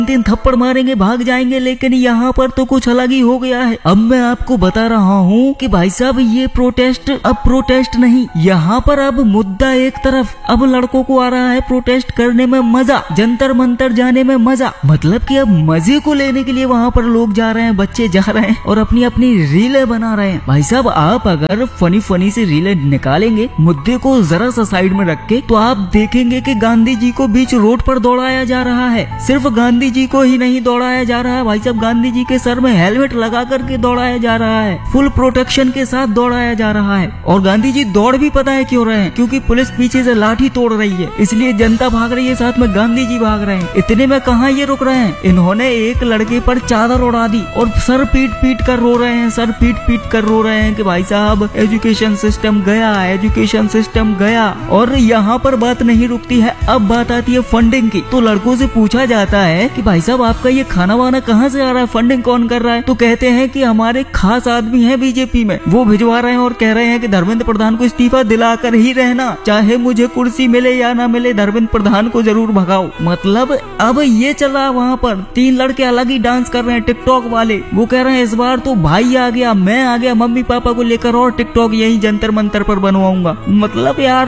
तीन थप्पड़ मारेंगे, भाग जाएंगे। लेकिन यहाँ पर तो कुछ अलग ही हो गया है। अब मैं आपको बता रहा हूँ कि भाई साहब ये प्रोटेस्ट अब प्रोटेस्ट नहीं, यहाँ पर अब मुद्दा एक तरफ। अब लड़कों को आ रहा है प्रोटेस्ट करने में मजा, जंतर मंतर जाने में मजा। मतलब कि अब मजे को लेने के लिए वहाँ पर लोग जा रहे हैं, बच्चे जा रहे हैं और अपनी अपनी रीलें बना रहे हैं। भाई साहब आप अगर फनी से रीलें निकालेंगे, मुद्दे को जरा सा साइड में रख के, तो आप देखेंगे कि गांधी जी को बीच रोड पर दौड़ाया जा रहा है। सिर्फ गांधी जी को ही नहीं दौड़ाया जा रहा है भाई साहब, गांधी जी के सर में हेलमेट लगा करके दौड़ाया जा रहा है, फुल प्रोटेक्शन के साथ दौड़ाया जा रहा है। और गांधी जी दौड़ भी पता है क्यों रहे हैं, क्योंकि पुलिस पीछे से लाठी तोड़ रही है, इसलिए जनता भाग रही है, साथ में गांधी जी भाग रहे हैं। इतने में कहाँ ये रुक रहे हैं, इन्होंने एक लड़के पर चादर उड़ा दी और सर पीट पीट कर रो रहे हैं, सर पीट पीट कर रो रहे हैं कि भाई साहब एजुकेशन सिस्टम गया, एजुकेशन सिस्टम गया। और यहाँ पर बात नहीं रुकती है, अब बात आती है फंडिंग की। तो लड़कों से पूछा जाता है कि भाई साहब आपका ये खाना वाना कहाँ से आ रहा है, फंडिंग कौन कर रहा है? तो कहते हैं कि हमारे खास आदमी है बीजेपी में, वो भिजवा रहे हैं और कह रहे हैं कि धर्मेंद्र प्रधान को इस्तीफा दिलाकर ही रहना, चाहे मुझे कुर्सी मिले या ना मिले, धर्मेंद्र प्रधान को जरूर भगाओ। मतलब अब ये चल रहा है, वहाँ पर तीन लड़के अलग ही डांस कर रहे हैं, टिकटॉक वाले। वो कह रहे हैं इस बार तो भाई आ गया, मैं आ गया, मम्मी पापा को लेकर और टिकटॉक यही जंतर मंतर पर बनवाऊंगा। मतलब यार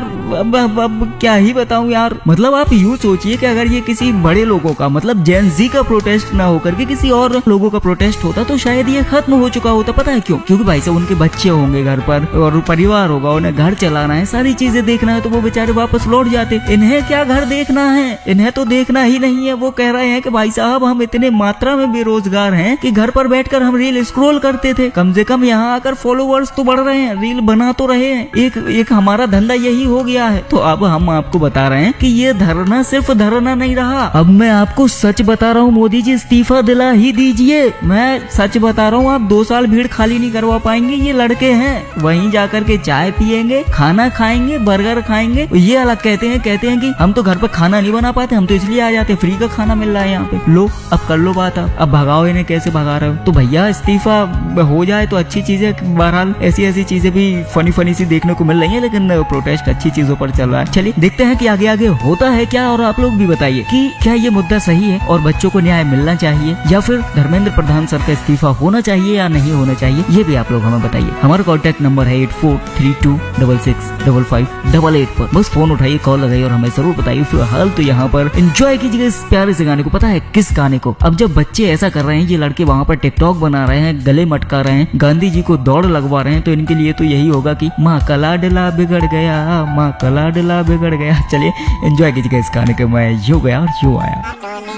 अब क्या ही बताऊं यार। मतलब आप यूँ सोचिए कि अगर ये किसी बड़े लोगों का, मतलब जेन जी का प्रोटेस्ट ना होकर के किसी और लोगों का प्रोटेस्ट होता तो शायद ये खत्म हो चुका होता। पता है क्यों? क्योंकि भाई साहब उनके बच्चे होंगे घर पर और परिवार होगा, उन्हें घर चलाना है, सारी चीजें देखना है, तो वो बेचारे वापस लौट जाते। इन्हें क्या घर देखना है, इन्हें तो देखना ही नहीं है। वो कह रहे हैं कि भाई साहब हम इतने मात्रा में बेरोजगार हैं कि घर पर बैठकर हम रील स्क्रॉल करते थे, कम से कम यहाँ आकर फॉलोवर्स तो बढ़ रहे हैं, रील बना तो रहे हैं, एक हमारा धंधा यही हो गया है। तो अब हम आपको बता रहे हैं कि ये धरना सिर्फ धरना नहीं रहा। अब मैं आपको सच बता रहा हूँ, मोदी जी इस्तीफा दिला ही दीजिए। मैं सच बता रहा हूँ, आप 2 साल भीड़ खाली नहीं करवा पाएंगे। ये लड़के हैं, वहीं जाकर के चाय पियेंगे, खाना खाएंगे, बर्गर खाएंगे। ये अलग कहते हैं कि हम तो घर पर खाना नहीं बना पाते, हम तो इसलिए आ जाते, फ्री का खाना मिल रहा है यहाँ पे। लो अब कर लो बात, अब भगाओ इन्हें, कैसे भगा रहे हो? तो भैया इस्तीफा हो जाए तो अच्छी चीजें, बहरहाल ऐसी चीजें भी फनी सी देखने को मिल रही है, लेकिन प्रोटेस्ट अच्छी चीजों पर चल रहा है। चलिए देखते हैं कि आगे होता है क्या, और आप लोग भी बताइए कि क्या ये मुद्दा सही है और बच्चों को न्याय मिलना चाहिए, या फिर धर्मेंद्र प्रधान सर का इस्तीफा होना चाहिए या नहीं होना चाहिए, ये भी आप लोग हमें बताइए। हमारा कॉन्टैक्ट नंबर है 8432665588 पर। बस फोन उठाइए, कॉल लगाइए और हमें जरूर बताइए। फिलहाल तो यहाँ पर एंजॉय कीजिएगा इस प्यारे से गाने को। पता है किस गाने को? अब जब बच्चे ऐसा कर रहे हैं, ये लड़के वहाँ पर टिकटॉक बना रहे हैं, गले मटका रहे हैं, गांधी जी को दौड़ लगवा रहे हैं, तो इनके लिए तो यही होगा कि माँ का लाडला बिगड़ गया, माँ का लाडला बिगड़ गया। चलिए एंजॉय कीजिएगा इस गाने को। मैं यूँ गया और यूँ आया।